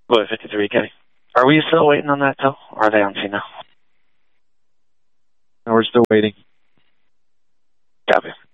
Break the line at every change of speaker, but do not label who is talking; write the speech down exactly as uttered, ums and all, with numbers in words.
Boy fifty-three, Kenny. Are we still waiting on that, though? Or are they on scene now?
No, we're still waiting.
Copy.